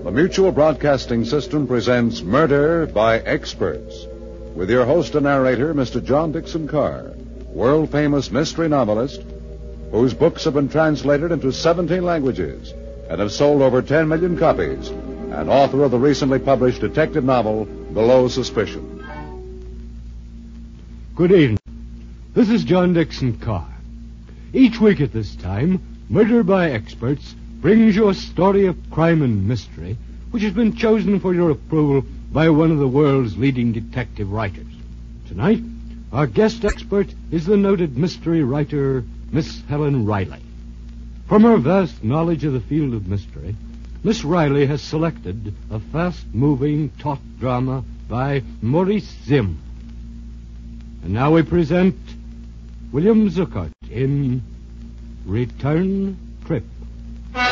The Mutual Broadcasting System presents Murder by Experts, with your host and narrator, Mr. John Dixon Carr, world-famous mystery novelist, whose books have been translated into 17 languages and have sold over 10 million copies, and author of the recently published detective novel, Below Suspicion. Good evening. This is John Dixon Carr. Each week at this time, Murder by Experts brings you a story of crime and mystery which has been chosen for your approval by one of the world's leading detective writers. Tonight, our guest expert is the noted mystery writer, Miss Helen Riley. From her vast knowledge of the field of mystery, Miss Riley has selected a fast-moving taut drama by Maurice Zimm. And now we present William Zuckert in Return Trip.